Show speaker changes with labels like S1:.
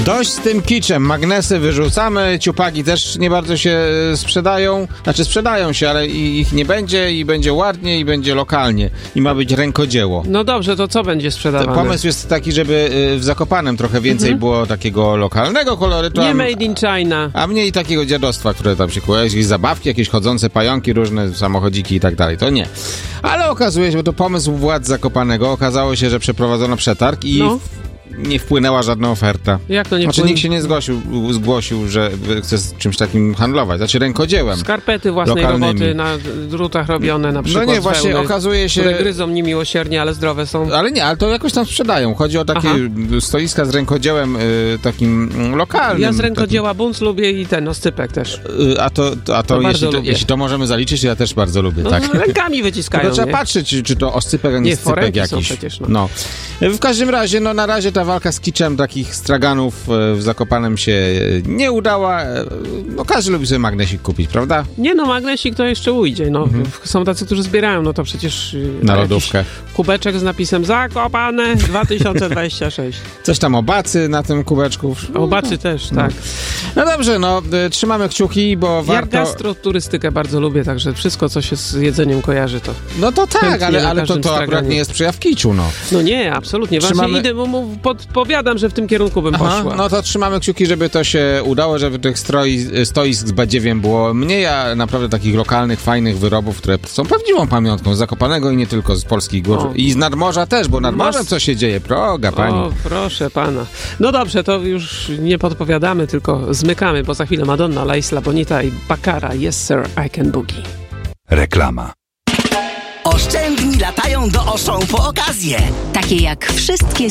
S1: Dość z tym kiczem, magnesy wyrzucamy, ciupagi też nie bardzo się sprzedają, znaczy sprzedają się, ale ich nie będzie i będzie ładnie i będzie lokalnie i ma być rękodzieło.
S2: No dobrze, to co będzie sprzedawane?
S1: Pomysł jest taki, żeby w Zakopanem trochę więcej było takiego lokalnego kolorytu.
S2: Nie made in China.
S1: A mniej takiego dziadostwa, które tam się kłuje, jakieś zabawki, jakieś chodzące pająki, różne samochodziki i tak dalej, to nie. Ale okazuje się, bo to pomysł władz Zakopanego, okazało się, że przeprowadzono przetarg i nie wpłynęła żadna oferta.
S2: Jak to nie
S1: Znaczy nikt się nie zgłosił, że chce z czymś takim handlować. Znaczy rękodziełem.
S2: Skarpety własnej
S1: lokalnymi.
S2: roboty na drutach robione na przykład.
S1: No nie, właśnie
S2: wełny,
S1: okazuje się...
S2: które gryzą niemiłosiernie, ale zdrowe są.
S1: Ale nie, ale to jakoś tam sprzedają. Chodzi o takie stoiska z rękodziełem takim lokalnym.
S2: Ja z rękodzieła bunc lubię i ten oscypek też.
S1: A to jeśli to możemy zaliczyć, ja też bardzo lubię, tak.
S2: Rękami wyciskają.
S1: To trzeba patrzeć, czy to oscypek, a nie scypek jakiś.
S2: Są przecież,
S1: no. W każdym razie, na razie ta walka z kiczem takich straganów w Zakopanem się nie udała. No każdy lubi sobie magnesik kupić, prawda?
S2: Nie no, magnesik to jeszcze ujdzie. No. Są tacy, którzy zbierają, no to przecież...
S1: Na lodówkę.
S2: Kubeczek z napisem Zakopane 2026.
S1: Coś tam o bacy na tym kubeczku.
S2: O bacy też, tak.
S1: No dobrze, trzymamy kciuki, bo warto...
S2: Ja gastroturystykę bardzo lubię, także wszystko, co się z jedzeniem kojarzy, to...
S1: No to tak, ale to akurat nie jest przejaw kiczu, no.
S2: No nie, absolutnie. Właśnie idę, bo podpowiadam, że w tym kierunku bym poszła.
S1: No to trzymamy kciuki, żeby to się udało, żeby tych stoisk z badziewiem było mniej, a naprawdę takich lokalnych, fajnych wyrobów, które są prawdziwą pamiątką z Zakopanego i nie tylko z polskich gór. I z nadmorza też, bo nad morzem co się dzieje? Proga, pani.
S2: O, proszę pana. No dobrze, to już nie podpowiadamy, tylko zmykamy, bo za chwilę Madonna, La Isla Bonita i Baccara. Yes sir, I can boogie.
S3: Reklama.
S4: Oszczędni latają do Auchan po okazję.
S5: Takie jak wszystkie